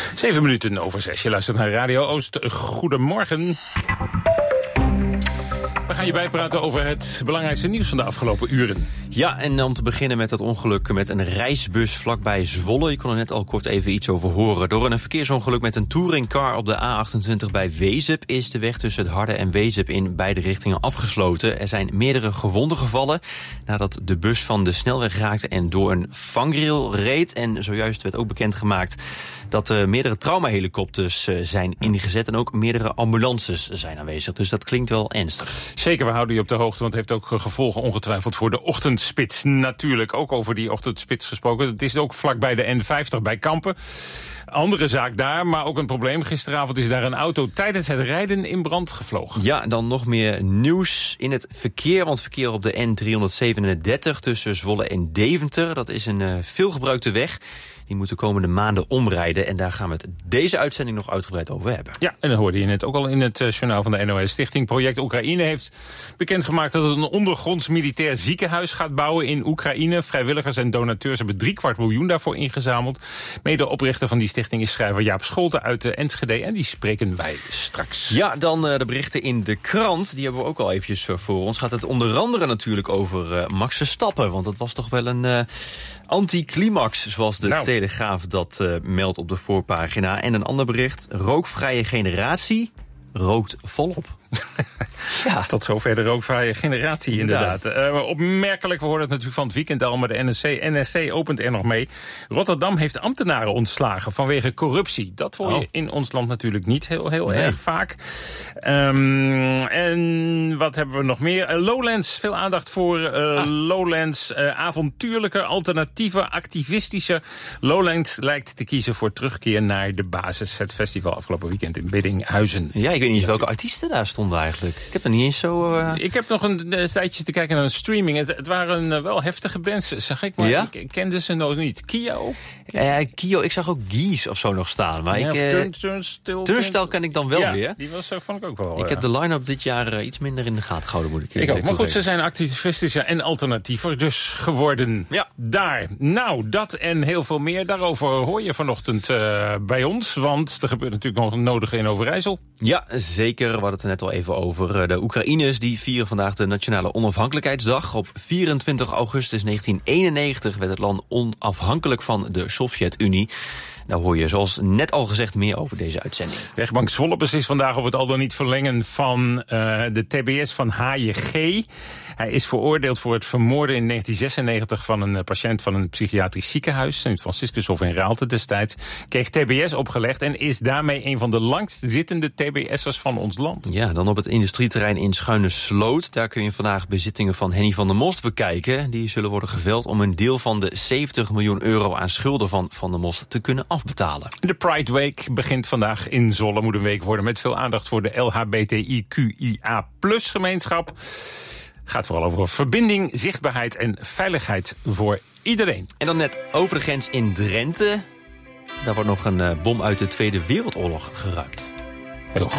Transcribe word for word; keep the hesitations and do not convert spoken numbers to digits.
Zeven minuten over zes. Je luistert naar Radio Oost. Goedemorgen. We gaan je bijpraten over het belangrijkste nieuws van de afgelopen uren. Ja, en om te beginnen met dat ongeluk met een reisbus vlakbij Zwolle. Je kon er net al kort even iets over horen. Door een verkeersongeluk met een touringcar op de A achtentwintig bij Wezep is de weg tussen het Harde en Wezep in beide richtingen afgesloten. Er zijn meerdere gewonden gevallen nadat de bus van de snelweg raakte en door een vangrail reed. En zojuist werd ook bekendgemaakt dat er meerdere traumahelikopters zijn ingezet en ook meerdere ambulances zijn aanwezig. Dus dat klinkt wel ernstig. Zeker, we houden je op de hoogte, want het heeft ook gevolgen ongetwijfeld voor de ochtendspits. Natuurlijk, ook over die ochtendspits gesproken. Het is ook vlakbij de N vijftig bij Kampen. Andere zaak daar, maar ook een probleem. Gisteravond is daar een auto tijdens het rijden in brand gevlogen. Ja, dan nog meer nieuws in het verkeer. Want verkeer op de N driehonderdzevenendertig tussen Zwolle en Deventer. Dat is een uh, veelgebruikte weg. Die moeten de komende maanden omrijden. En daar gaan we het deze uitzending nog uitgebreid over hebben. Ja, en dat hoorde je net ook al in het uh, journaal van de N O S. Stichting Project Oekraïne heeft bekendgemaakt dat het een ondergronds militair ziekenhuis gaat bouwen in Oekraïne. Vrijwilligers en donateurs hebben drie kwart miljoen daarvoor ingezameld. Medeoprichter van die stichting is schrijver Jaap Scholten uit de Enschede. En die spreken wij straks. Ja, dan uh, de berichten in de krant. Die hebben we ook al eventjes uh, voor ons. Gaat het onder andere natuurlijk over uh, Max Verstappen. Want dat was toch wel een uh, anticlimax, zoals de nou. Telegraaf dat uh, meldt op de voorpagina. En een ander bericht. Rookvrije generatie rookt volop. Ja. Tot zover de rookvrije generatie, inderdaad. Uh, opmerkelijk, we hoorden het natuurlijk van het weekend al, maar de N S C, N S C opent er nog mee. Rotterdam heeft ambtenaren ontslagen vanwege corruptie. Dat hoor je oh. in ons land natuurlijk niet heel, heel nee. erg vaak. Um, en wat hebben we nog meer? Uh, Lowlands, veel aandacht voor uh, ah. Lowlands. Uh, avontuurlijke, alternatieve, activistische. Lowlands lijkt te kiezen voor terugkeer naar de basis. Het festival afgelopen weekend in Biddinghuizen. Ja, ik weet niet eens welke artiesten daar stonden eigenlijk. Ik heb er niet eens zo... Uh... Ik heb nog een, een tijdje te kijken naar een streaming. Het, het waren uh, wel heftige bands, zeg ik. Maar ja? ik, ik kende ze nog niet. Kio? Ja, Kio, ik zag ook Gies of zo nog staan. Maar ja, ik, uh, turn, Turnstile. Turnstile ken ik dan wel ja, weer. Die was, uh, vond ik ook wel. Ik uh, heb de line-up dit jaar uh, iets minder in de gaten gehouden, moet ik Ik ook. Maar goed, ze zijn activistischer en alternatiever dus geworden. Ja. Daar. Nou, dat en heel veel meer. Daarover hoor je vanochtend uh, bij ons. Want er gebeurt natuurlijk nog een nodige in Overijssel. Ja, zeker. We hadden het er net al even over. De Oekraïners die vieren vandaag de Nationale Onafhankelijkheidsdag. Op vierentwintig augustus negentien eenennegentig werd het land onafhankelijk van de Sovjet-Unie. Daar hoor je, zoals net al gezegd, meer over deze uitzending. Rechtbank Zwolle beslist vandaag over het al dan niet verlengen van uh, de T B S van H J G. Hij is veroordeeld voor het vermoorden in negentien zesennegentig van een patiënt van een psychiatrisch ziekenhuis. Sint Franciscushof in Raalte destijds. Kreeg T B S opgelegd en is daarmee een van de langst zittende T B S'ers van ons land. Ja, dan op het industrieterrein in Schuine Sloot. Daar kun je vandaag bezittingen van Henny van der Most bekijken. Die zullen worden geveld om een deel van de zeventig miljoen euro aan schulden van Van der Most te kunnen afbetalen. De Pride Week begint vandaag in Zwolle. Moet een week worden met veel aandacht voor de L H B T I Q I A plus gemeenschap. Gaat vooral over verbinding, zichtbaarheid en veiligheid voor iedereen. En dan net over de grens in Drenthe. Daar wordt nog een uh, bom uit de Tweede Wereldoorlog geruimd. Heel goed.